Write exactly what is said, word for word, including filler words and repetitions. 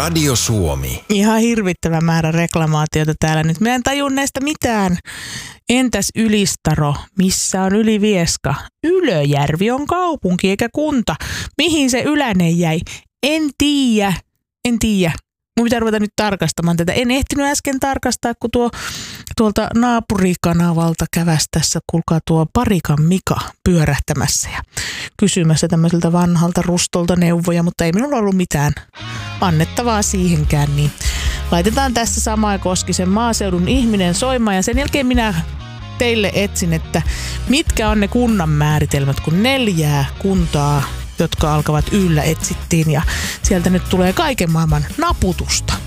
Radio Suomi. Ihan hirvittävä määrä reklamaatiota täällä nyt. Mä en tajua näistä mitään. Entäs Ylistaro? Missä on Ylivieska? Ylöjärvi on kaupunki eikä kunta. Mihin se Ylänen jäi? En tiedä. En tiedä. Mun pitää ruveta nyt tarkastamaan tätä. En ehtinyt äsken tarkastaa, kun tuo tuolta naapurikanavalta käväsi tässä, kuulkaa tuo Parikan Mika pyörähtämässä ja kysymässä tämmöiseltä vanhalta rustolta neuvoja, mutta ei minulla ollut mitään annettavaa siihenkään, niin laitetaan tässä Samaa Koskisen Maaseudun ihminen soimaan ja sen jälkeen minä teille etsin, että mitkä on ne kunnan määritelmät, kun neljää kuntaa, jotka alkavat yllä etsittiin ja sieltä nyt tulee kaiken maailman naputusta.